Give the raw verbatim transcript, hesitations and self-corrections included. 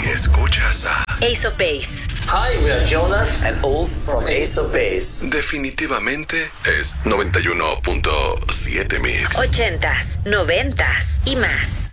escuchas a Ace of Base. Hi, we are Jonas and Ulf from Ace of Base. Definitivamente es noventa y uno punto siete Mix. Ochentas, noventas y más.